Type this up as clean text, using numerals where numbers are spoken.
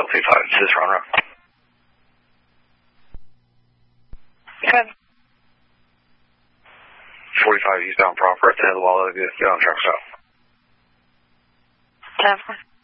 Delta 5, this is Ron. 10. 45 eastbound proper at the head of the wall. Get on track south. 10.